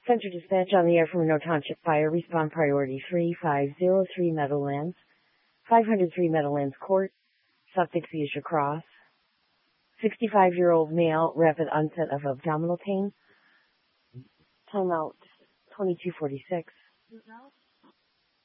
Center dispatch on the air from Monroe Township Fire. Respond priority 3503 Meadowlands, 503 Meadowlands Court, Suffolk Fuchsia Cross. 65-year-old male, rapid onset of abdominal pain. Timeout 2246.